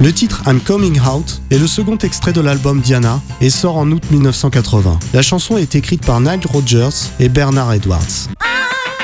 Le titre I'm Coming Out est le second extrait de l'album Diana et sort en août 1980. La chanson est écrite par Nile Rodgers et Bernard Edwards.